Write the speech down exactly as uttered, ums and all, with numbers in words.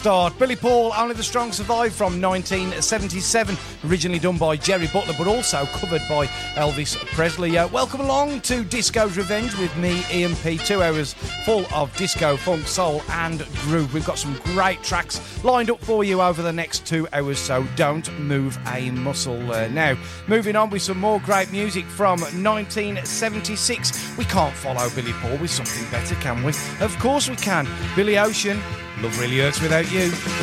start. Billy Paul, Only the Strong Survive from nineteen seventy-seven, originally done by Jerry Butler, but also covered by Elvis Presley. Uh, welcome along to Disco's Revenge with me, Ian P. Two hours full of disco, funk, soul and groove. We've got some great tracks lined up for you over the next two hours, so don't move a muscle. Uh, now, moving on with some more great music from nineteen seventy-six. We can't follow Billy Paul with something better, can we? Of course we can. Billy Ocean, Love Really Hurts Without You.